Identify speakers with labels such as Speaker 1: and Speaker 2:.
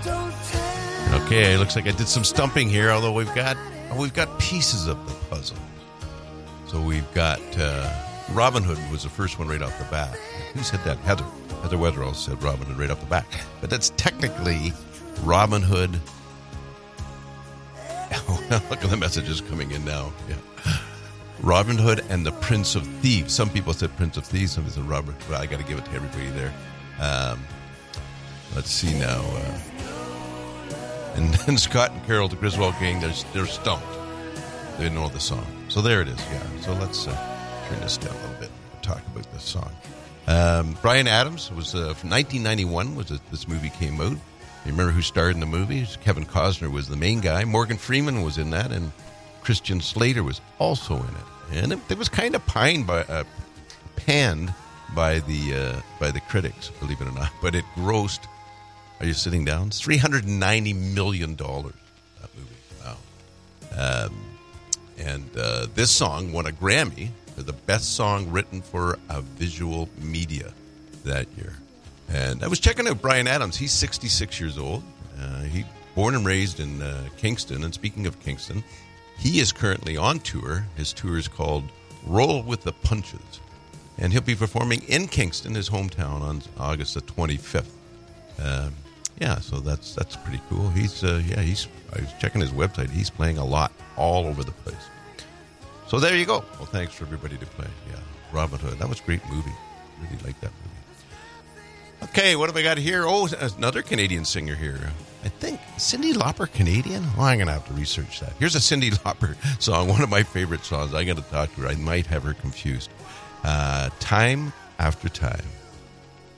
Speaker 1: Okay, looks like I did some stumping here, although we've got pieces of the puzzle. So we've got Robin Hood was the first one right off the bat. Who said that? Heather Weatherall said Robin Hood right off the bat. But that's technically Robin Hood. Look at the messages coming in now. Yeah. Robin Hood and the Prince of Thieves. Some people said Prince of Thieves. Some people said Robin. But I got to give it to everybody there. Let's see now. And then Scott and Carol, the Griswold Gang, they're stumped. They know the song. So there it is, yeah. So let's turn this down a little bit and talk about this song. Bryan Adams was from 1991 this movie came out. You remember who starred in the movie? Kevin Costner was the main guy. Morgan Freeman was in that, and Christian Slater was also in it. And it was kind of panned by the critics, believe it or not. But it grossed. Are you sitting down? $390 million. That movie. Wow. And this song won a Grammy for the best song written for a visual media that year. And I was checking out Bryan Adams. He's 66 years old. He born and raised in Kingston. And speaking of Kingston, he is currently on tour. His tour is called Roll with the Punches. And he'll be performing in Kingston, his hometown, on August the 25th. Yeah, so that's pretty cool. I was checking his website. He's playing a lot all over the place. So there you go. Well, thanks for everybody to play. Yeah, Robin Hood. That was a great movie. Really liked that movie. Okay, what have I got here? Oh, another Canadian singer here. I think Cyndi Lauper Canadian? Oh, I'm going to have to research that. Here's a Cyndi Lauper song, one of my favorite songs. I got to talk to her. I might have her confused. Time After Time.